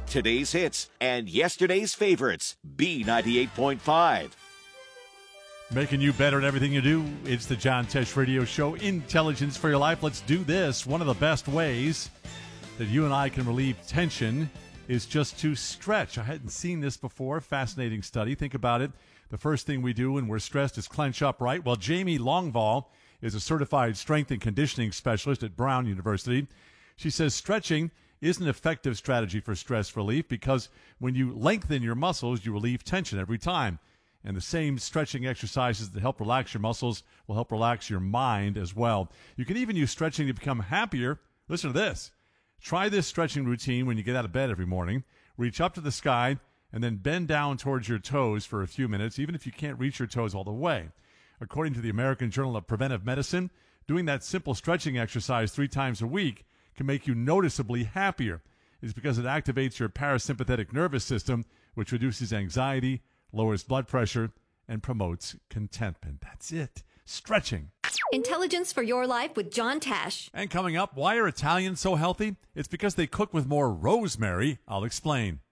today's hits, and yesterday's favorites. B98.5. Making you better at everything you do. It's the John Tesh Radio Show, Intelligence for Your Life. Let's do this. One of the best ways that you and I can relieve tension is just to stretch. I hadn't seen this before. Fascinating study. Think about it. The first thing we do when we're stressed is clench up, right? Well, Jamie Longval is a certified strength and conditioning specialist at Brown University. She says stretching is an effective strategy for stress relief because when you lengthen your muscles, you relieve tension every time. And the same stretching exercises that help relax your muscles will help relax your mind as well. You can even use stretching to become happier. Listen to this. Try this stretching routine when you get out of bed every morning. Reach up to the sky and then bend down towards your toes for a few minutes, even if you can't reach your toes all the way. According to the American Journal of Preventive Medicine, doing that simple stretching exercise 3 times a week can make you noticeably happier. It's because it activates your parasympathetic nervous system, which reduces anxiety, lowers blood pressure, and promotes contentment. That's it. Stretching. Intelligence for Your Life with John Tesh. And coming up, why are Italians so healthy? It's because they cook with more rosemary. I'll explain.